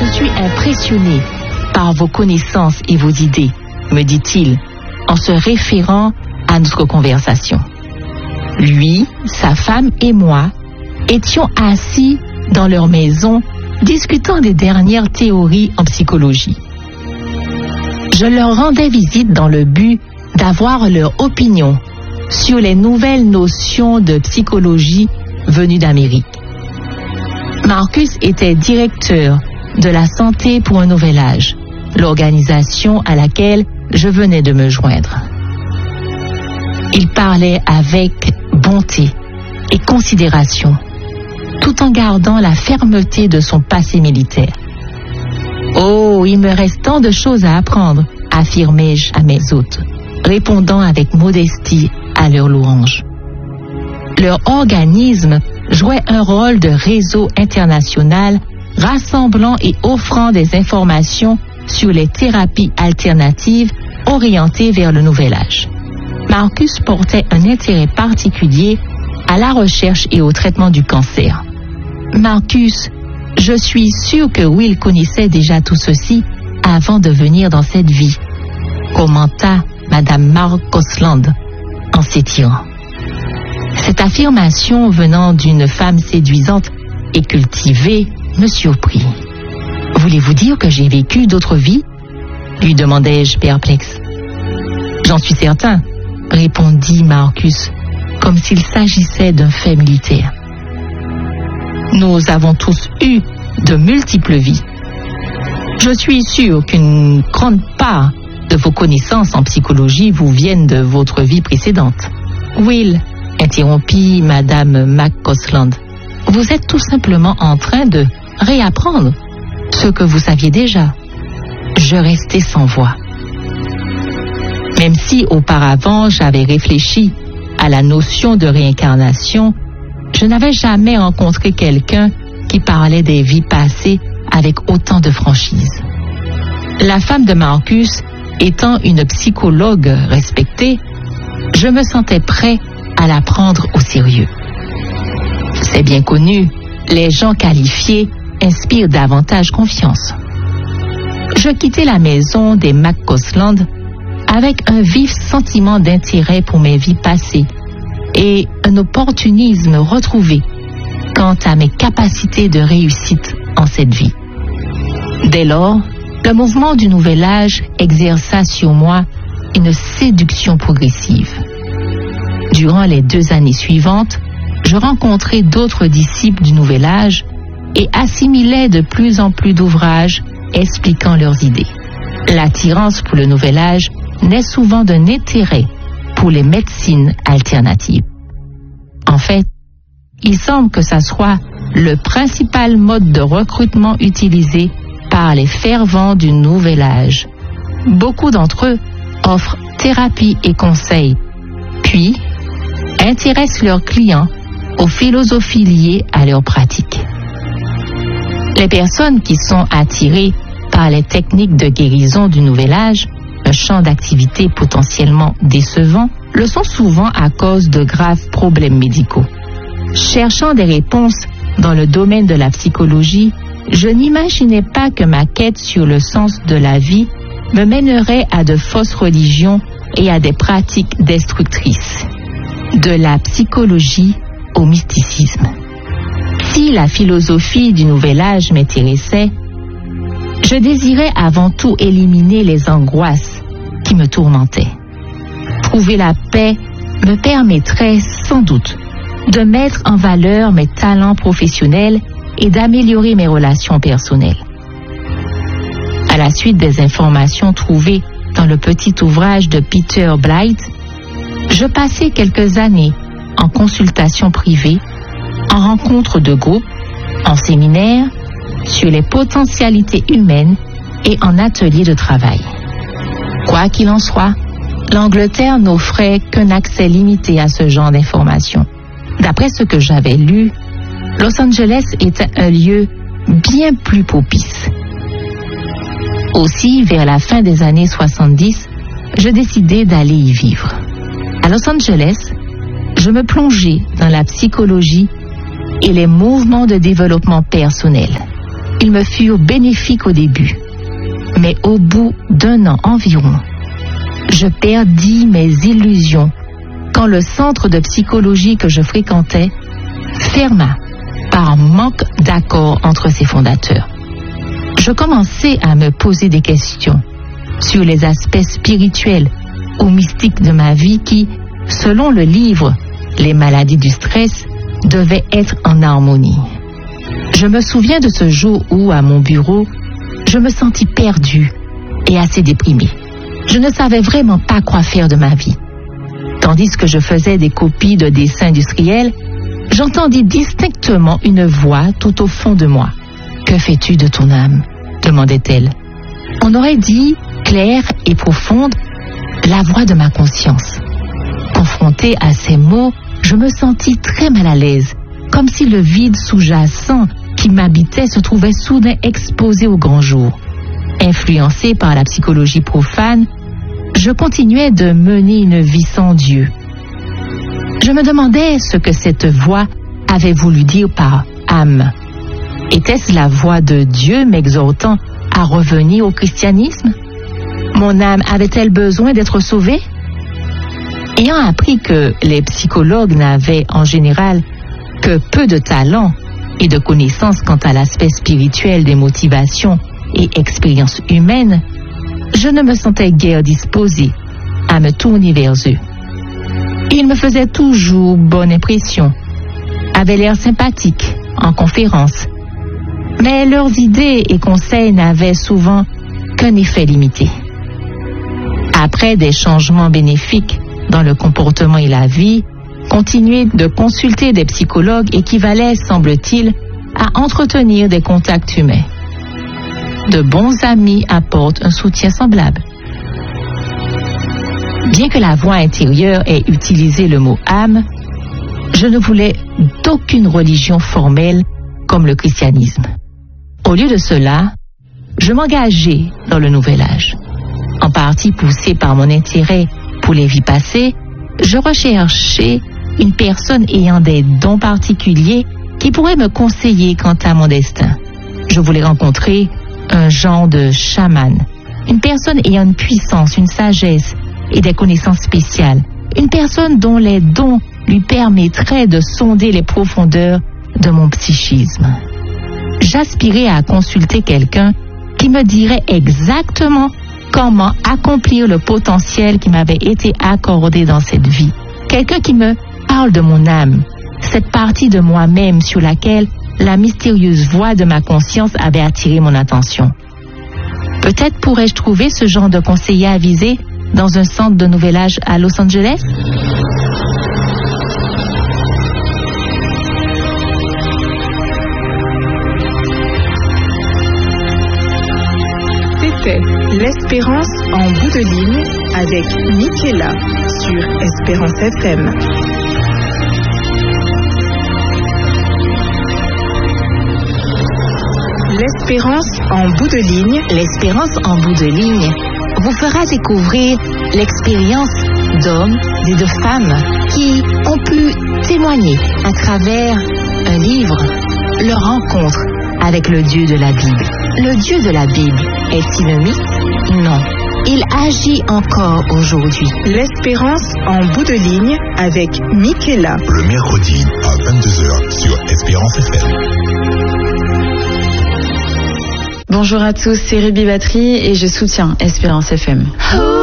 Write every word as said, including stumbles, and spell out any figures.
suis impressionné par vos connaissances et vos idées, me dit-il, en se référant à notre conversation. Lui, sa femme et moi étions assis dans leur maison discutant des dernières théories en psychologie. Je leur rendais visite dans le but d'avoir leur opinion sur les nouvelles notions de psychologie venues d'Amérique. Marcus était directeur de la santé pour un nouvel âge, l'organisation à laquelle je venais de me joindre. Il parlait avec bonté et considération, tout en gardant la fermeté de son passé militaire. Oh, il me reste tant de choses à apprendre, affirmai-je à mes hôtes, répondant avec modestie à leur louange. Leur organisme jouait un rôle de réseau international rassemblant et offrant des informations sur les thérapies alternatives orientées vers le nouvel âge. Marcus portait un intérêt particulier à la recherche et au traitement du cancer. Marcus, je suis sûr que Will connaissait déjà tout ceci avant de venir dans cette vie, commenta Madame Mark Gosland en s'étirant. Cette affirmation venant d'une femme séduisante et cultivée me surprit. Voulez-vous dire que j'ai vécu d'autres vies? Lui demandai-je perplexe. J'en suis certain, répondit Marcus, comme s'il s'agissait d'un fait militaire. Nous avons tous eu de multiples vies. Je suis sûr qu'une grande part de vos connaissances en psychologie vous viennent de votre vie précédente. Will, interrompit Madame McCausland, vous êtes tout simplement en train de réapprendre ce que vous saviez déjà. Je restai sans voix. Même si auparavant j'avais réfléchi à la notion de réincarnation, je n'avais jamais rencontré quelqu'un qui parlait des vies passées avec autant de franchise. La femme de Marcus étant une psychologue respectée, je me sentais prêt à la prendre au sérieux. C'est bien connu, les gens qualifiés inspirent davantage confiance. Je quittai la maison des McCausland avec un vif sentiment d'intérêt pour mes vies passées et un opportunisme retrouvé quant à mes capacités de réussite en cette vie. Dès lors, le mouvement du nouvel âge exerça sur moi une séduction progressive. Durant les deux années suivantes, je rencontrai d'autres disciples du nouvel âge et assimilais de plus en plus d'ouvrages expliquant leurs idées. L'attirance pour le nouvel âge naît souvent d'un intérêt pour les médecines alternatives. En fait, il semble que ça soit le principal mode de recrutement utilisé par les fervents du nouvel âge. Beaucoup d'entre eux offrent thérapie et conseils, puis intéressent leurs clients aux philosophies liées à leur pratique. Les personnes qui sont attirées par les techniques de guérison du nouvel âge, un champ d'activité potentiellement décevant, le sont souvent à cause de graves problèmes médicaux. Cherchant des réponses dans le domaine de la psychologie, je n'imaginais pas que ma quête sur le sens de la vie me mènerait à de fausses religions et à des pratiques destructrices. De la psychologie au mysticisme. Si la philosophie du nouvel âge m'intéressait, je désirais avant tout éliminer les angoisses qui me tourmentaient. Trouver la paix me permettrait sans doute de mettre en valeur mes talents professionnels et d'améliorer mes relations personnelles. À la suite des informations trouvées dans le petit ouvrage de Peter Blythe, je passai quelques années en consultation privée, en rencontres de groupe, en séminaire, sur les potentialités humaines et en ateliers de travail. Quoi qu'il en soit, l'Angleterre n'offrait qu'un accès limité à ce genre d'informations. D'après ce que j'avais lu, Los Angeles était un lieu bien plus propice. Aussi, vers la fin des années soixante-dix, je décidai d'aller y vivre. À Los Angeles, je me plongeai dans la psychologie et les mouvements de développement personnel. Ils me furent bénéfiques au début, mais au bout d'un an environ, je perdis mes illusions quand le centre de psychologie que je fréquentais ferma par manque d'accord entre ses fondateurs. Je commençais à me poser des questions sur les aspects spirituels ou mystiques de ma vie qui, selon le livre Les maladies du stress, devaient être en harmonie. Je me souviens de ce jour où, à mon bureau, je me sentis perdue et assez déprimée. Je ne savais vraiment pas quoi faire de ma vie. Tandis que je faisais des copies de dessins industriels, j'entendis distinctement une voix tout au fond de moi. « Que fais-tu de ton âme ?» demandait-elle. On aurait dit, claire et profonde, la voix de ma conscience. Confrontée à ces mots, je me sentis très mal à l'aise, comme si le vide sous-jacent qui m'habitait se trouvait soudain exposé au grand jour. Influencée par la psychologie profane, je continuais de mener une vie sans Dieu. Je me demandais ce que cette voix avait voulu dire par âme. Était-ce la voix de Dieu m'exhortant à revenir au christianisme? Mon âme avait-elle besoin d'être sauvée? Ayant appris que les psychologues n'avaient en général que peu de talent et de connaissances quant à l'aspect spirituel des motivations et expériences humaines, je ne me sentais guère disposée à me tourner vers eux. Ils me faisaient toujours bonne impression, avaient l'air sympathiques en conférence, mais leurs idées et conseils n'avaient souvent qu'un effet limité. Après des changements bénéfiques dans le comportement et la vie, continuer de consulter des psychologues équivalait, semble-t-il, à entretenir des contacts humains. De bons amis apportent un soutien semblable. Bien que la voix intérieure ait utilisé le mot âme, je ne voulais d'aucune religion formelle comme le christianisme. Au lieu de cela, je m'engageais dans le nouvel âge. En partie poussé par mon intérêt pour les vies passées, je recherchais une personne ayant des dons particuliers qui pourrait me conseiller quant à mon destin. Je voulais rencontrer un genre de chaman, une personne ayant une puissance, une sagesse et des connaissances spéciales, une personne dont les dons lui permettraient de sonder les profondeurs de mon psychisme. J'aspirais à consulter quelqu'un qui me dirait exactement comment accomplir le potentiel qui m'avait été accordé dans cette vie. Quelqu'un qui me parle de mon âme, cette partie de moi-même sur laquelle la mystérieuse voix de ma conscience avait attiré mon attention. Peut-être pourrais-je trouver ce genre de conseiller avisé dans un centre de nouvel âge à Los Angeles? C'était l'Espérance en bout de ligne avec Michaela sur Espérance F M. L'Espérance en bout de ligne, l'Espérance en bout de ligne vous fera découvrir l'expérience d'hommes et de femmes qui ont pu témoigner à travers un livre leur rencontre avec le Dieu de la Bible. Le Dieu de la Bible est-il un mythe? Non. Il agit encore aujourd'hui. L'Espérance en bout de ligne avec Michaela. Le mercredi à vingt-deux heures sur Espérance F M. Bonjour à tous, c'est Ruby Battery et je soutiens Espérance F M.